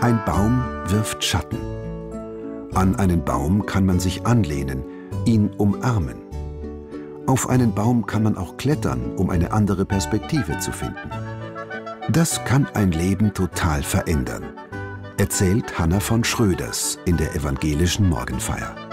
Ein Baum wirft Schatten. An einen Baum kann man sich anlehnen, ihn umarmen. Auf einen Baum kann man auch klettern, um eine andere Perspektive zu finden. Das kann ein Leben total verändern, erzählt Hanna von Schröders in der evangelischen Morgenfeier.